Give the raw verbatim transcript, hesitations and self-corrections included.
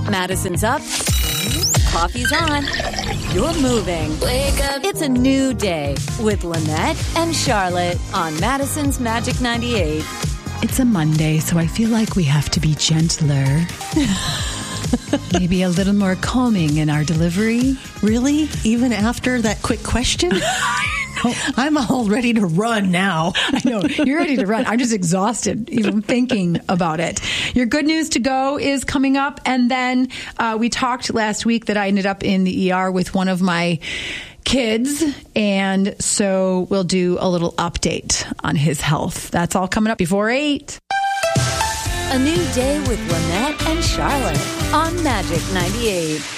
Madison's up. Coffee's on. You're moving. Wake up. It's a new day with Lynette and Charlotte on Madison's Magic ninety-eight. It's a Monday, so I feel like we have to be gentler. Maybe a little more calming in our delivery. Really? Even after that quick question? I'm all ready to run now. I know. You're ready to run. I'm just exhausted even thinking about it. Your good news to go is coming up. And then uh, we talked last week that I ended up in the E R with one of my kids. And so we'll do a little update on his health. That's all coming up before eight. A new day with Lynette and Charlotte on Magic ninety-eight.